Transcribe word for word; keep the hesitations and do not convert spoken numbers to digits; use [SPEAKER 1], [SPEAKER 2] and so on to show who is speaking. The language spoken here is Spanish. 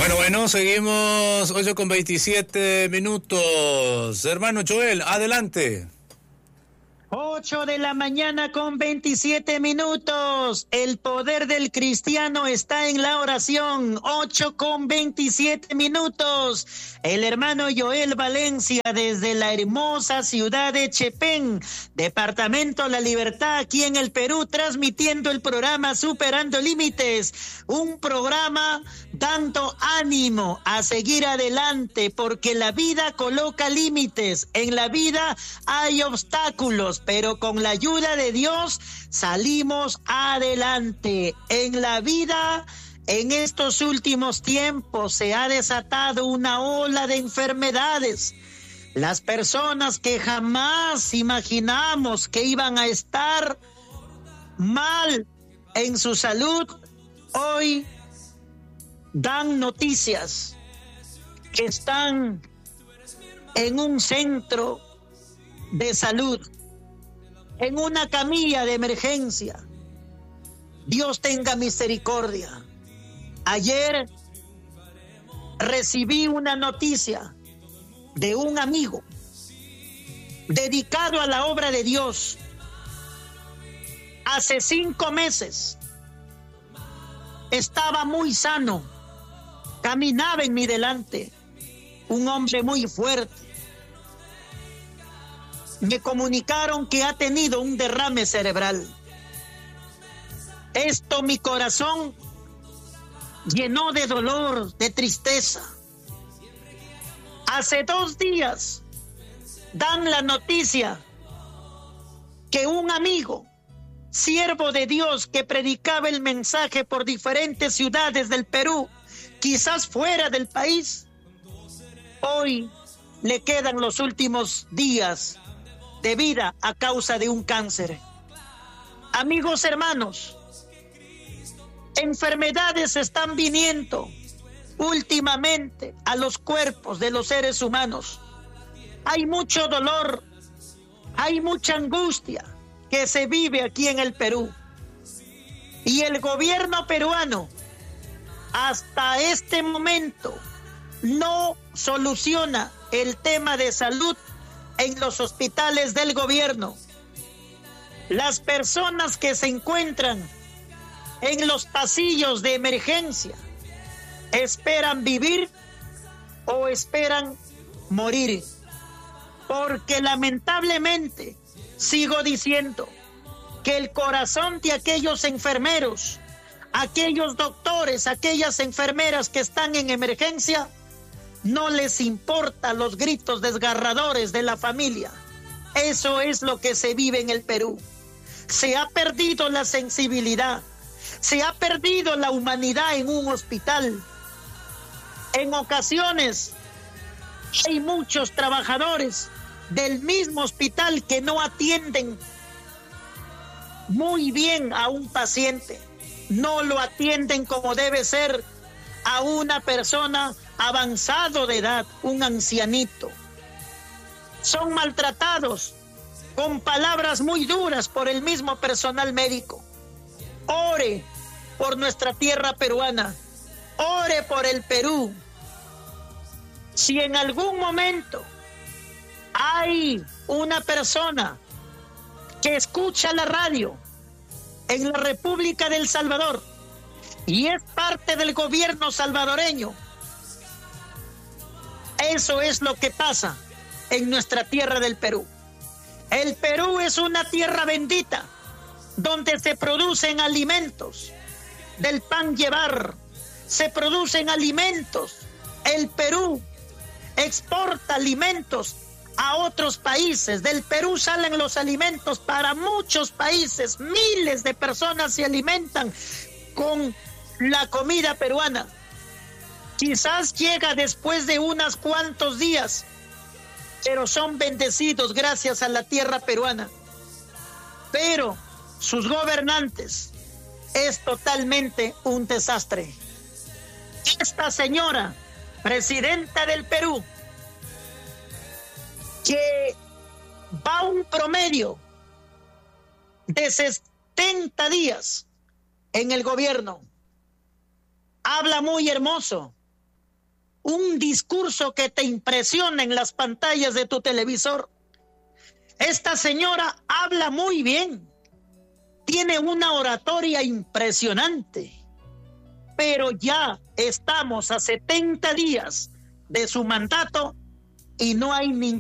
[SPEAKER 1] Bueno, bueno, seguimos ocho con veintisiete minutos. Hermano Joel, adelante.
[SPEAKER 2] ocho de la mañana con veintisiete minutos. El poder del cristiano está en la oración. ocho con veintisiete minutos. El hermano Joel Valencia desde la hermosa ciudad de Chepén, departamento La Libertad, aquí en el Perú, transmitiendo el programa Superando Límites. Un programa dando ánimo a seguir adelante, porque la vida coloca límites. En la vida hay obstáculos, pero con la ayuda de Dios salimos adelante. En la vida, en estos últimos tiempos, se ha desatado una ola de enfermedades. Las personas que jamás imaginamos que iban a estar mal en su salud, hoy dan noticias que están en un centro de salud, en una camilla de emergencia. Dios tenga misericordia. Ayer recibí una noticia de un amigo dedicado a la obra de Dios. Hace cinco meses estaba muy sano, caminaba en mi delante, un hombre muy fuerte. Me comunicaron que ha tenido un derrame cerebral. Esto mi corazón llenó de dolor, de tristeza. Hace dos días dan la noticia que un amigo, siervo de Dios, que predicaba el mensaje por diferentes ciudades del Perú, quizás fuera del país, hoy le quedan los últimos días de vida a causa de un cáncer. Amigos, hermanos, enfermedades están viniendo últimamente a los cuerpos de los seres humanos. Hay mucho dolor, hay mucha angustia que se vive aquí en el Perú. Y el gobierno peruano hasta este momento no soluciona el tema de salud en los hospitales del gobierno. Las personas que se encuentran en los pasillos de emergencia esperan vivir o esperan morir, porque lamentablemente sigo diciendo que el corazón de aquellos enfermeros, aquellos doctores, aquellas enfermeras que están en emergencia, no les importa los gritos desgarradores de la familia. Eso es lo que se vive en el Perú. Se ha perdido la sensibilidad, se ha perdido la humanidad en un hospital. En ocasiones hay muchos trabajadores del mismo hospital que no atienden muy bien a un paciente, no lo atienden como debe ser a una persona avanzado de edad, un ancianito. Son maltratados con palabras muy duras por el mismo personal médico. Ore por nuestra tierra peruana, ore por el Perú. Si en algún momento hay una persona que escucha la radio en la República del Salvador y es parte del gobierno salvadoreño, eso es lo que pasa en nuestra tierra del Perú. El Perú es una tierra bendita donde se producen alimentos del pan llevar, se producen alimentos. El Perú exporta alimentos a otros países. Del Perú salen los alimentos para muchos países. Miles de personas se alimentan con la comida peruana. Quizás llega después de unos cuantos días, pero son bendecidos gracias a la tierra peruana. Pero sus gobernantes es totalmente un desastre. Esta señora, presidenta del Perú, que va un promedio de setenta días en el gobierno, habla muy hermoso, un discurso que te impresiona en las pantallas de tu televisor. Esta señora habla muy bien, tiene una oratoria impresionante, pero ya estamos a setenta días de su mandato y no hay ningún